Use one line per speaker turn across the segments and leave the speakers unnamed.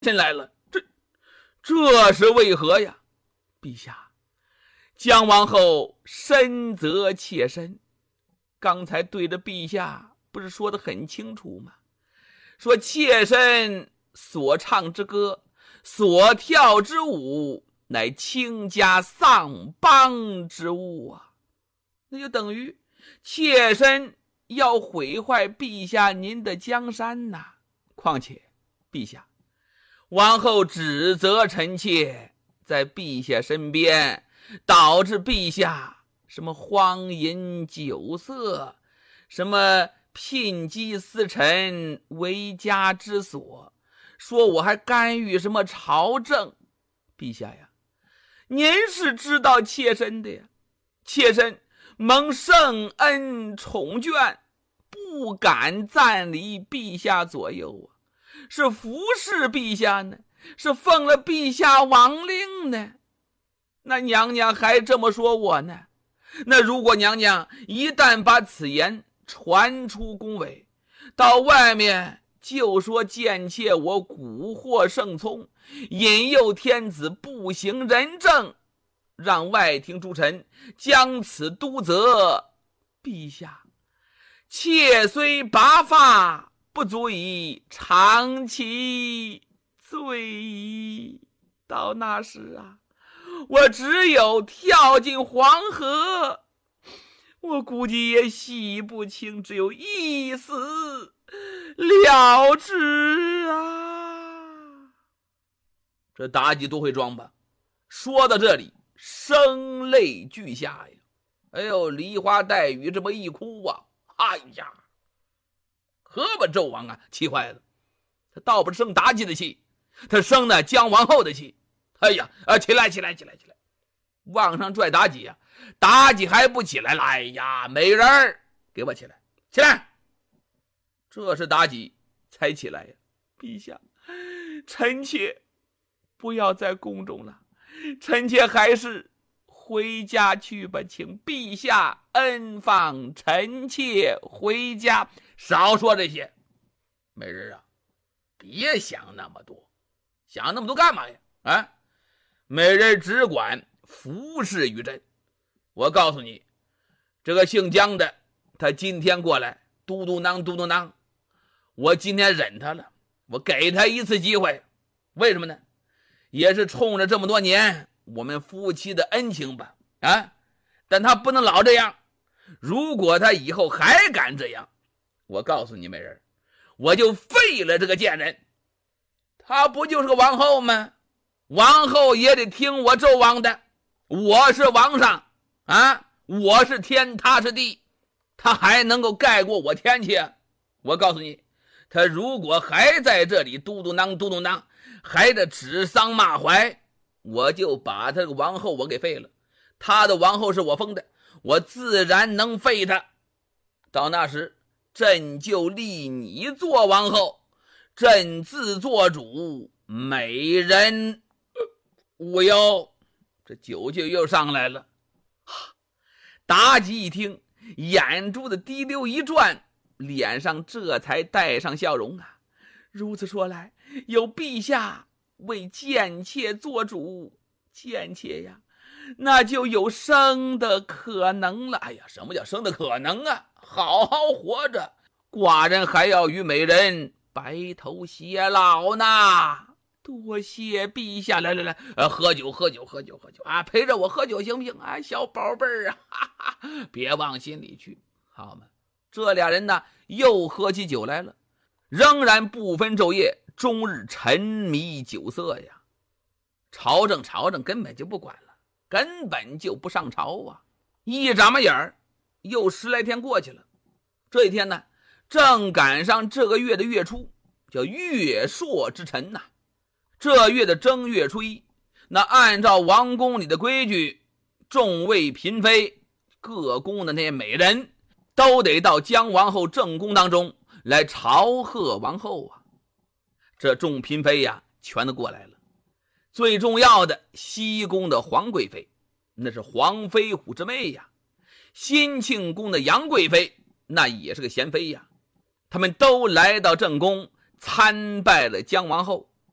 身来了，这是为何呀？陛下，姜王后深责妾身，刚才对着陛下不是说得很清楚吗？说妾身所唱之歌，所跳之舞，乃倾家丧邦之物啊！那就等于妾身要毁坏陛下您的江山呐。况且陛下，王后指责臣妾在陛下身边，导致陛下什么荒淫酒色，什么聘姬司臣为家之所，说我还干预什么朝政。陛下呀，您是知道妾身的呀，妾身蒙圣恩宠眷，不敢暂离陛下左右啊，是服侍陛下呢，是奉了陛下王令呢。那娘娘还这么说我呢？那如果娘娘一旦把此言传出宫闱，到外面就说贱妾我蛊惑圣聪，引诱天子不行仁政，让外廷诸臣将此督责，陛下，妾虽拔发，不足以偿其罪矣。到那时啊，我只有跳进黄河，我估计也洗不清，只有一死了之啊！这妲己多会装吧？说到这里，声泪俱下呀！哎呦，梨花带雨这么一哭啊，哎呀，可把纣王啊气坏了。他倒不是生妲己的气，他生了姜王后的气。哎呀，起来，往上拽妲己呀！妲己还不起来了，哎呀，美人儿，给我起来，起来！这是妲己才起来呀。陛下，臣妾不要在宫中了，臣妾还是回家去吧，请陛下恩放臣妾回家。少说这些，美人啊，别想那么多，想那么多干嘛呀？啊，美人只管服侍于朕。我告诉你，这个姓姜的，他今天过来嘟嘟囔，我今天忍他了，我给他一次机会。为什么呢？也是冲着这么多年我们夫妻的恩情吧。啊，但他不能老这样，如果他以后还敢这样，我告诉你美人，我就废了这个贱人。他不就是个王后吗？王后也得听我纣王的，我是王上啊，我是天，他是地，他还能够盖过我天去啊？我告诉你，他如果还在这里嘟嘟囔，还得指桑骂槐，我就把他的王后我给废了。他的王后是我封的，我自然能废他。到那时，朕就立你做王后，朕自做主，美人无忧。这酒劲又上来了。妲己一听，眼珠子滴溜一转，脸上这才带上笑容啊。如此说来，有陛下为贱妾做主，贱妾呀，那就有生的可能了。哎呀，什么叫生的可能啊？好好活着，寡人还要与美人白头偕老呢。多谢陛下，来，喝酒啊，陪着我喝酒行不行啊？小宝贝儿啊，哈哈，别往心里去，好吗？这俩人呢，又喝起酒来了，仍然不分昼夜，终日沉迷酒色呀。朝政根本就不管了，根本就不上朝啊。一眨巴眼儿，又10来天过去了。这一天呢，正赶上这个月的月初，叫月朔之辰呐。这月的正月初一，那按照王宫里的规矩，众位嫔妃，各宫的那些美人，都得到姜王后正宫当中来朝贺王后啊。这众嫔妃呀，全都过来了。最重要的，西宫的皇贵妃，那是皇飞虎之妹呀。新庆宫的杨贵妃，那也是个贤妃呀。他们都来到正宫参拜了姜王后。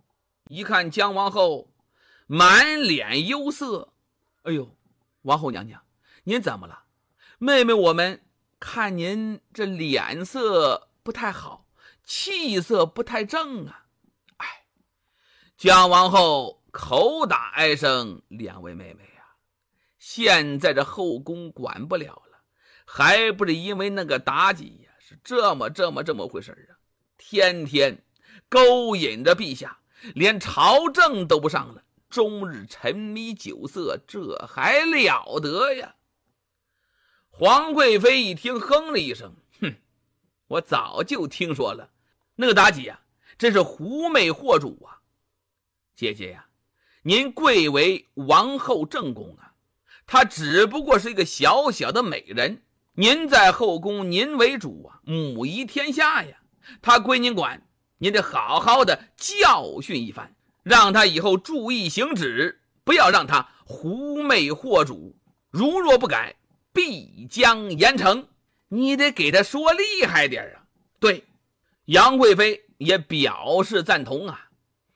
一看姜王后满脸忧色，哎呦，王后娘娘，您怎么了？妹妹我们看您这脸色不太好，气色不太正啊。哎，姜王后口打哀声，两位妹妹啊，现在这后宫管不了了，还不是因为那个妲己呀，是这么回事啊，天天勾引着陛下，连朝政都不上了，终日沉迷酒色，这还了得呀。皇贵妃一听哼了一声，哼，我早就听说了，那个妲己呀，真是狐媚惑主啊。姐姐呀，您贵为王后正宫啊，她只不过是一个小小的美人，您在后宫您为主啊，母仪天下呀，她归您管，您得好好的教训一番，让她以后注意行止，不要让她狐媚惑主，如若不改，必将严惩。你得给她说厉害点啊。对，杨贵妃也表示赞同啊。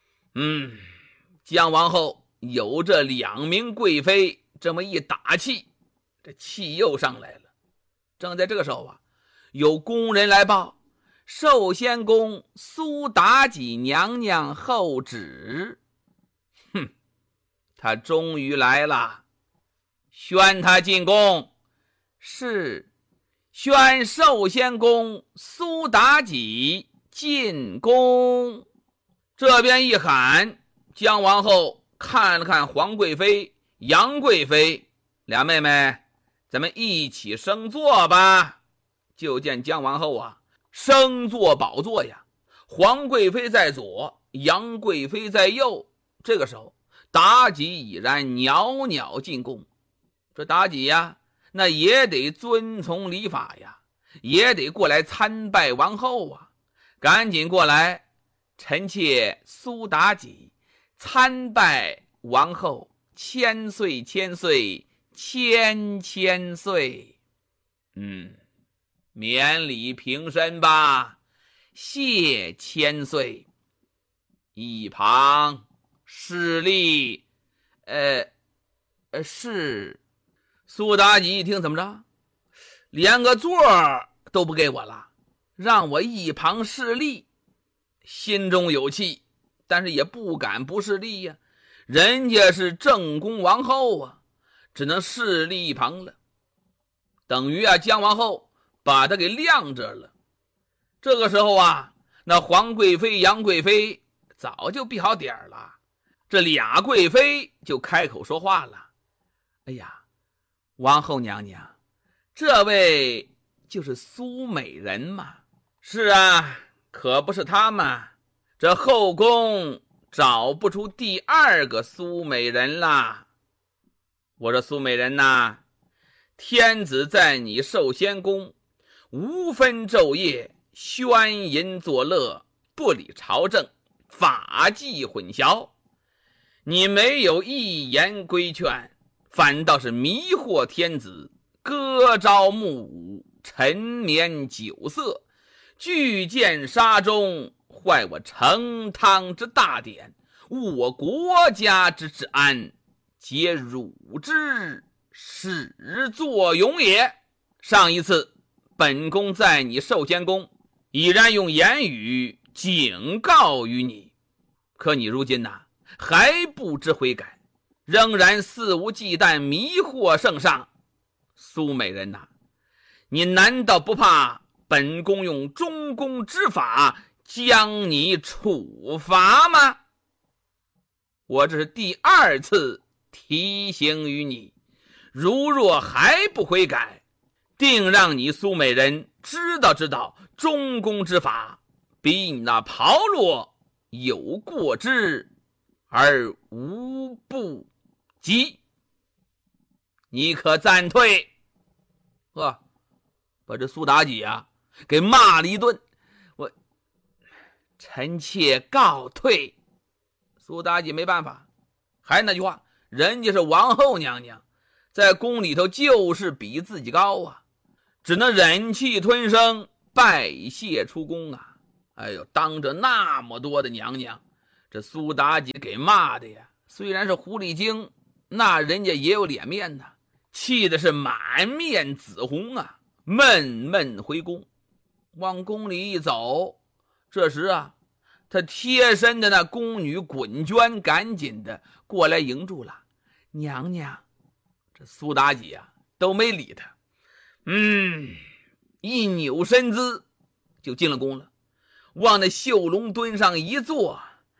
姜王后有这两名贵妃这么一打气，这气又上来了。正在这个时候啊，有宫人来报，寿仙宫苏妲己娘娘候旨。她终于来了，宣她进宫。是，宣寿仙宫苏妲己进宫。这边一喊，姜王后看了看皇贵妃、杨贵妃，俩妹妹，咱们一起升座吧。就见姜王后啊，升坐宝座呀，皇贵妃在左，杨贵妃在右。这个时候，妲己已然袅袅进宫。这妲己呀，那也得遵从礼法呀，也得过来参拜王后啊。赶紧过来，臣妾苏妲己参拜王后，千岁千岁千岁。免礼平身吧，谢千岁。一旁侍立，是。苏妲己一听，怎么着，连个座都不给我了，让我一旁侍立，心中有气，但是也不敢不侍立呀，人家是正宫王后啊，只能侍立一旁了。等于啊，姜王后把他给晾着了。这个时候啊，那皇贵妃、杨贵妃早就避好点了，这俩贵妃就开口说话了。哎呀，王后娘娘，这位就是苏美人嘛。是啊，可不是她嘛，这后宫找不出第二个苏美人啦。我说苏美人呐，天子在你寿仙宫无分昼夜，宣淫作乐，不理朝政，法纪混淆，你没有一言规劝，反倒是迷惑天子，歌朝暮舞，沉湎酒色，巨舰沙中，坏我成汤之大典，误我国家之治安，皆汝之始作俑也。上一次本宫在你寿仙宫已然用言语警告于你，可你如今还不知悔改，仍然肆无忌惮，迷惑圣上。苏美人你难道不怕本宫用中宫之法将你处罚吗？我这是第二次提醒于你，如若还不悔改，定让你苏美人知道中宫之法比你那炮烙有过之而无不及。你可暂退。把这苏妲己给骂了一顿。臣妾告退。苏妲己没办法，还是那句话，人家是王后娘娘，在宫里头就是比自己高啊，只能忍气吞声，拜谢出宫啊。哎呦，当着那么多的娘娘， 这苏妲己给骂的呀，虽然是狐狸精，那人家也有脸面呐，气的是满面紫红啊，闷闷回宫。往宫里一走，这时啊，他贴身的那宫女滚娟赶紧的过来迎住了。娘娘，这苏妲己啊都没理他，一扭身姿就进了宫了，往那绣龙墩上一坐，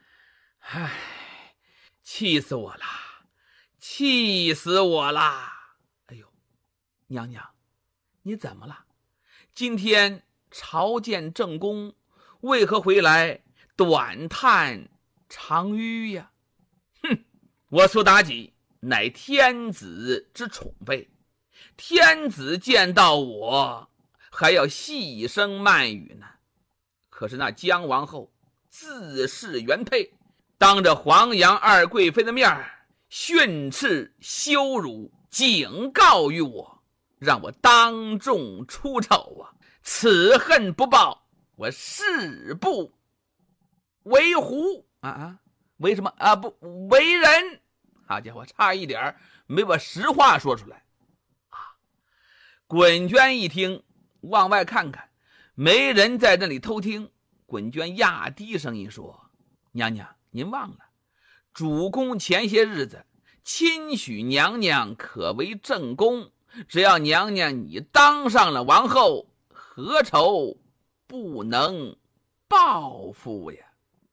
气死我了，气死我了！哎呦，娘娘，你怎么了？今天朝见正宫，为何回来短叹长吁呀？我苏妲己乃天子之宠妃，天子见到我还要细声慢语呢。可是那姜王后自恃原配，当着皇阳二贵妃的面训斥羞辱，警告于我，让我当众出丑啊！此恨不报，我誓不为狐为什么不为人？好家伙，差一点没把实话说出来啊！滚娟一听，往外看看，没人在那里偷听。滚娟压低声音说：“娘娘，您忘了，主公前些日子亲许娘娘可为正宫，只要娘娘你当上了王后，何愁不能报复呀？”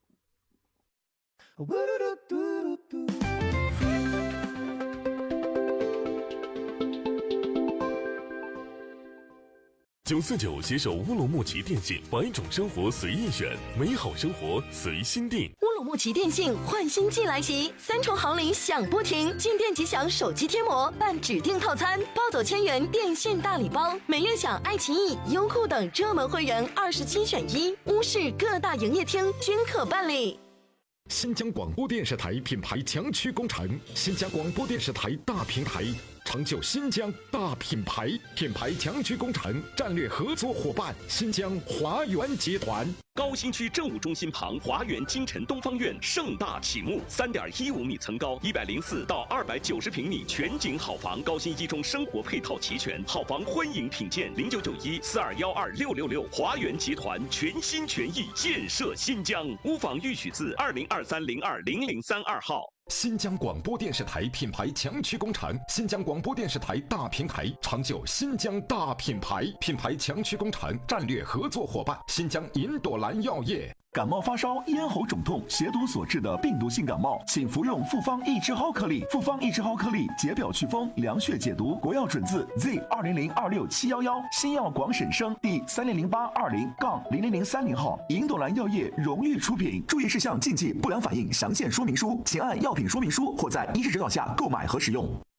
949携手乌鲁木齐电信，100种生活随意选，美好生活随心定。
乌鲁木齐电信换新季来袭，3重好礼享不停，进店即享手机贴膜，办指定套餐，抱走1000元电信大礼包，每月享爱奇艺、优酷等热门会员27选1，乌市各大营业厅均可办理。
新疆广播电视台品牌强区工程，新疆广播电视台大平台，成就新疆大品牌。品牌强区工程战略合作伙伴新疆华源集团。
高新区政务中心旁，华源京城东方院盛大启幕，3.15米层高，104到290平米全景好房，高新一中生活配套齐全，好房欢迎品鉴，099142126666。华源集团全心全意建设新疆，屋房预许字2023020032号。
新疆广播电视台品牌强区工程，新疆广播电视台大平台，成就新疆大品牌。品牌强区工程战略合作伙伴新疆银朵兰药业。
感冒发烧、咽喉肿痛、血毒所致的病毒性感冒，请服用复方益智蒿颗粒。复方益智蒿颗粒解表祛风、凉血解毒，国药准字 Z20026711，新药广审生第300820-0030号，银朵兰药业荣誉出品。注意事项、禁忌、不良反应详见说明书，请按药品说明书或在医师指导下购买和使用。